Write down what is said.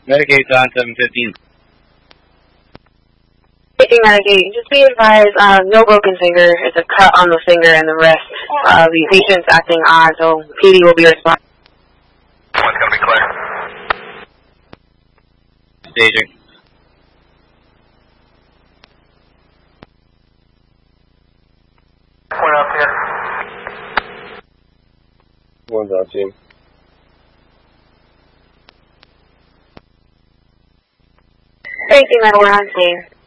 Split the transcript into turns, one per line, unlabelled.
Medicaid's on 715.
Taking Medicaid, just be advised, no broken finger. It's a cut on the finger and the rest. The patient's acting odd, so PD will be responsible.
What's going to be clear?
Staging.
Point up here.
One's on team.
Thank you, we're on scene.